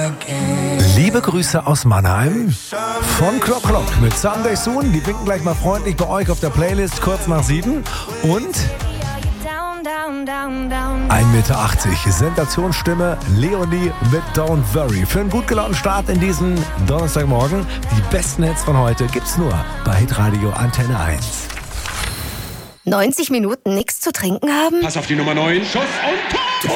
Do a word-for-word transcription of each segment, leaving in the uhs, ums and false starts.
Liebe Grüße aus Mannheim von Clock Clock mit Sunday Soon. Die winken gleich mal freundlich bei euch auf der Playlist kurz nach sieben. Und ein Meter achtzig, Sensationsstimme Leonie mit Don't Worry. Für einen gut gelaunten Start in diesen Donnerstagmorgen. Die besten Hits von heute gibt's nur bei Hitradio Antenne eins. neunzig Minuten nichts zu trinken haben? Pass auf die Nummer neun. Schuss und Tor!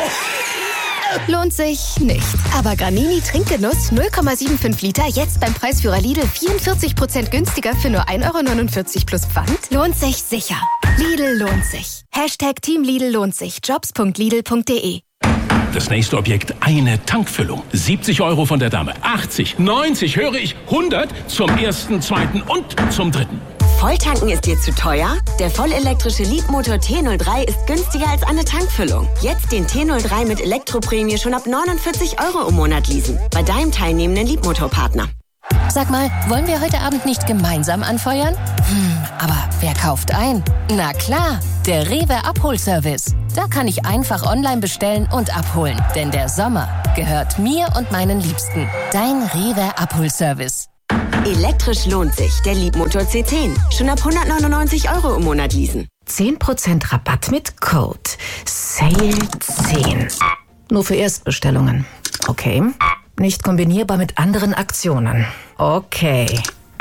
Lohnt sich nicht. Aber Granini Trinkgenuss null Komma fünfundsiebzig Liter jetzt beim Preisführer Lidl vierundvierzig Prozent günstiger für nur ein Euro neunundvierzig plus Pfand. Lohnt sich sicher. Lidl lohnt sich. Hashtag Team Lidl lohnt sich. jobs punkt lidl punkt de. Das nächste Objekt, eine Tankfüllung. siebzig Euro von der Dame. achtzig, neunzig, höre ich, hundert zum ersten, zweiten und zum dritten. Volltanken ist dir zu teuer? Der vollelektrische Leapmotor T null drei ist günstiger als eine Tankfüllung. Jetzt den T null drei mit Elektroprämie schon ab neunundvierzig Euro im Monat leasen. Bei deinem teilnehmenden Leapmotor-Partner. Sag mal, wollen wir heute Abend nicht gemeinsam anfeuern? Hm, aber wer kauft ein? Na klar, der Rewe Abholservice. Da kann ich einfach online bestellen und abholen. Denn der Sommer gehört mir und meinen Liebsten. Dein Rewe Abholservice. Elektrisch lohnt sich. Der Leapmotor C zehn. Schon ab hundertneunundneunzig Euro im Monat leasen. zehn Prozent Rabatt mit Code Sale zehn. Nur für Erstbestellungen. Okay. Nicht kombinierbar mit anderen Aktionen. Okay.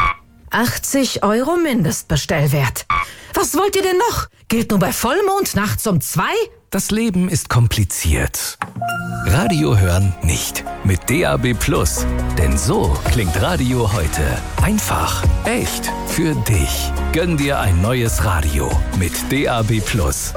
achtzig Euro Mindestbestellwert. Was wollt ihr denn noch? Gilt nur bei Vollmond nachts um zwei? Das Leben ist kompliziert. Radio hören nicht. Mit D A B Plus. Denn so klingt Radio heute. Einfach, echt, für dich. Gönn dir ein neues Radio mit D A B Plus.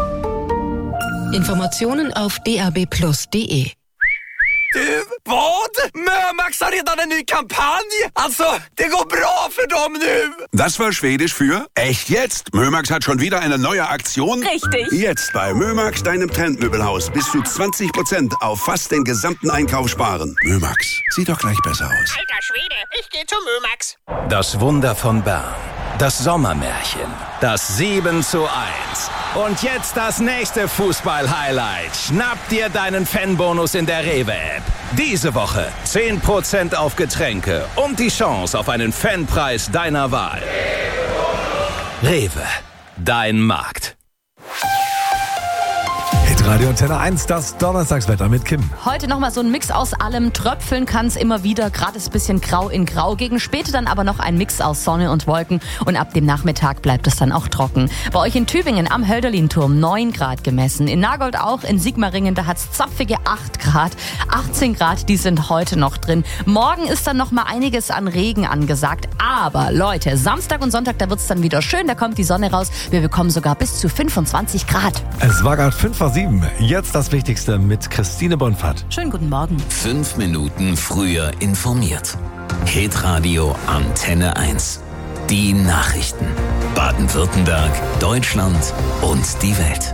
Informationen auf d a b plus punkt de. Du, vad? Mömax har redan en ny kampanj. Alltså, det går bra för dem nu. Das war Schwedisch für echt jetzt. Mömax hat schon wieder eine neue Aktion. Richtig. Jetzt bei Mömax, deinem Trendmöbelhaus, bis zu zwanzig Prozent auf fast den gesamten Einkauf sparen. Mömax, sieht doch gleich besser aus. Alter Schwede, ich geh zu Mömax. Das Wunder von Bern. Das Sommermärchen. Das sieben zu eins. Und jetzt das nächste Fußball-Highlight. Schnapp dir deinen Fanbonus in der Rewe-App. Diese Woche zehn Prozent auf Getränke und die Chance auf einen Fanpreis deiner Wahl. Rewe, dein Markt. Hitradio Antenne eins, das Donnerstagswetter mit Kim. Heute nochmal so ein Mix aus allem. Tröpfeln kann es immer wieder. Gerade ist ein bisschen grau in grau. Gegen später dann aber noch ein Mix aus Sonne und Wolken. Und ab dem Nachmittag bleibt es dann auch trocken. Bei euch in Tübingen am Hölderlin-Turm neun Grad gemessen. In Nagold auch, in Sigmaringen, da hat es zapfige acht Grad. achtzehn Grad, die sind heute noch drin. Morgen ist dann nochmal einiges an Regen angesagt. Aber Leute, Samstag und Sonntag, da wird es dann wieder schön. Da kommt die Sonne raus. Wir bekommen sogar bis zu fünfundzwanzig Grad. Es war gerade fünf vor sieben. Jetzt das Wichtigste mit Christine Bonfat. Schönen guten Morgen. Fünf Minuten früher informiert. Hitradio Antenne eins. Die Nachrichten. Baden-Württemberg, Deutschland und die Welt.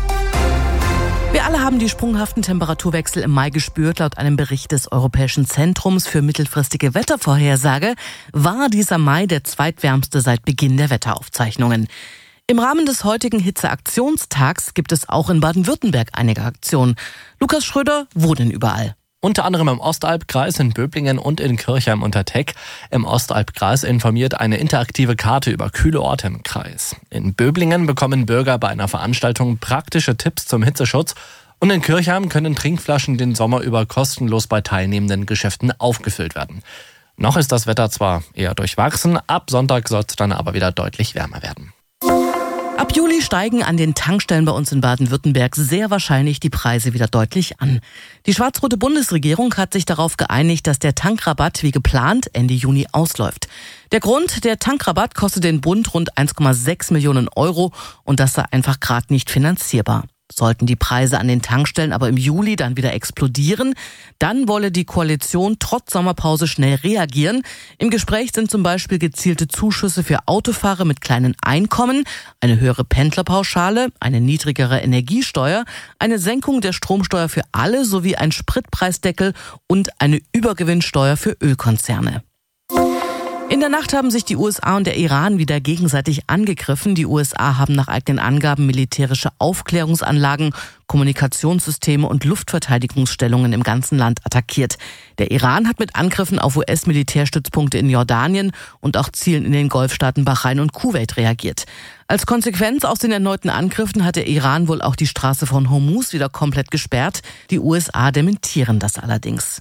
Wir alle haben die sprunghaften Temperaturwechsel im Mai gespürt. Laut einem Bericht des Europäischen Zentrums für mittelfristige Wettervorhersage war dieser Mai der zweitwärmste seit Beginn der Wetteraufzeichnungen. Im Rahmen des heutigen Hitzeaktionstags gibt es auch in Baden-Württemberg einige Aktionen. Lukas Schröder, wo denn überall? Unter anderem im Ostalbkreis, in Böblingen und in Kirchheim unter Teck. Im Ostalbkreis informiert eine interaktive Karte über kühle Orte im Kreis. In Böblingen bekommen Bürger bei einer Veranstaltung praktische Tipps zum Hitzeschutz. Und in Kirchheim können Trinkflaschen den Sommer über kostenlos bei teilnehmenden Geschäften aufgefüllt werden. Noch ist das Wetter zwar eher durchwachsen, ab Sonntag soll es dann aber wieder deutlich wärmer werden. Ab Juli steigen an den Tankstellen bei uns in Baden-Württemberg sehr wahrscheinlich die Preise wieder deutlich an. Die schwarz-rote Bundesregierung hat sich darauf geeinigt, dass der Tankrabatt wie geplant Ende Juni ausläuft. Der Grund, der Tankrabatt kostet den Bund rund eins Komma sechs Millionen Euro und das sei einfach gerade nicht finanzierbar. Sollten die Preise an den Tankstellen aber im Juli dann wieder explodieren, dann wolle die Koalition trotz Sommerpause schnell reagieren. Im Gespräch sind zum Beispiel gezielte Zuschüsse für Autofahrer mit kleinen Einkommen, eine höhere Pendlerpauschale, eine niedrigere Energiesteuer, eine Senkung der Stromsteuer für alle sowie ein Spritpreisdeckel und eine Übergewinnsteuer für Ölkonzerne. In der Nacht haben sich die U S A und der Iran wieder gegenseitig angegriffen. Die U S A haben nach eigenen Angaben militärische Aufklärungsanlagen, Kommunikationssysteme und Luftverteidigungsstellungen im ganzen Land attackiert. Der Iran hat mit Angriffen auf U S-Militärstützpunkte in Jordanien und auch Zielen in den Golfstaaten Bahrain und Kuwait reagiert. Als Konsequenz aus den erneuten Angriffen hat der Iran wohl auch die Straße von Hormuz wieder komplett gesperrt. Die U S A dementieren das allerdings.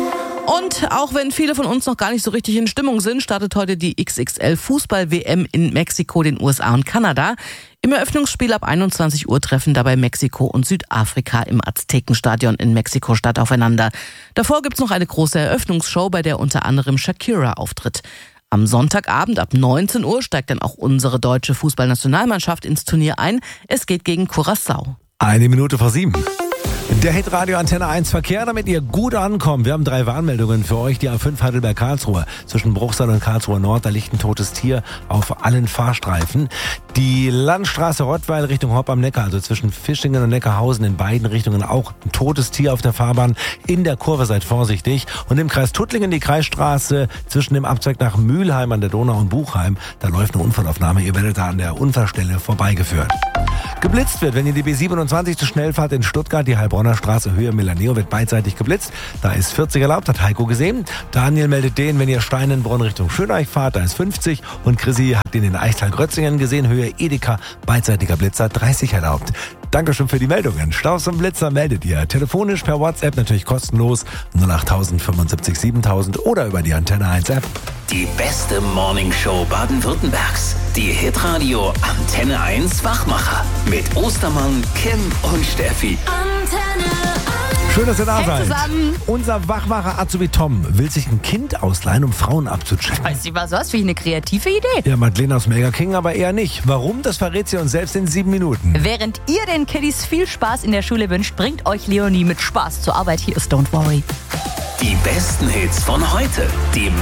Und auch wenn viele von uns noch gar nicht so richtig in Stimmung sind, startet heute die X X L-Fußball-W M in Mexiko, den U S A und Kanada. Im Eröffnungsspiel ab einundzwanzig Uhr treffen dabei Mexiko und Südafrika im Aztekenstadion in Mexiko-Stadt aufeinander. Davor gibt's noch eine große Eröffnungsshow, bei der unter anderem Shakira auftritt. Am Sonntagabend ab neunzehn Uhr steigt dann auch unsere deutsche Fußballnationalmannschaft ins Turnier ein. Es geht gegen Curaçao. Eine Minute vor sieben. Der Hitradio Antenne eins Verkehr, damit ihr gut ankommt. Wir haben drei Warnmeldungen für euch. Die A fünf Heidelberg-Karlsruhe. Zwischen Bruchsal und Karlsruhe Nord, da liegt ein totes Tier auf allen Fahrstreifen. Die Landstraße Rottweil Richtung Hopp am Neckar, also zwischen Fischingen und Neckarhausen, in beiden Richtungen auch ein totes Tier auf der Fahrbahn. In der Kurve seid vorsichtig. Und im Kreis Tuttlingen die Kreisstraße zwischen dem Abzweig nach Mülheim an der Donau und Buchheim. Da läuft eine Unfallaufnahme. Ihr werdet da an der Unfallstelle vorbeigeführt. Geblitzt wird, wenn ihr die B siebenundzwanzig zu schnell fahrt in Stuttgart, die Heilbronner Straße Höhe Milaneo wird beidseitig geblitzt. Da ist vierzig erlaubt, hat Heiko gesehen. Daniel meldet den, wenn ihr Steinenbronn Richtung Schöneich fahrt, da ist fünfzig. Und Chrissy hat den in Eichtal-Grötzingen gesehen, Höhe Edeka, beidseitiger Blitzer, dreißig erlaubt. Dankeschön für die Meldungen. Staus und Blitzer meldet ihr. Telefonisch per WhatsApp natürlich kostenlos null acht fünfundsiebzig siebentausend oder über die Antenne eins App. Die beste Morningshow Baden-Württembergs. Die Hitradio Antenne eins Wachmacher. Mit Ostermann, Kim und Steffi. Antenne eins. Schön, dass ihr da hey seid. Zusammen. Unser Wachmacher Azubi Tom will sich ein Kind ausleihen, um Frauen abzuchecken. Weißt du, was was für eine kreative Idee? Ja, Madeleine aus Mega King aber eher nicht. Warum? Das verrät sie uns selbst in sieben Minuten. Während ihr den Kiddies viel Spaß in der Schule wünscht, bringt euch Leonie mit Spaß zur Arbeit. Hier ist Don't Worry. Die besten Hits von heute. Die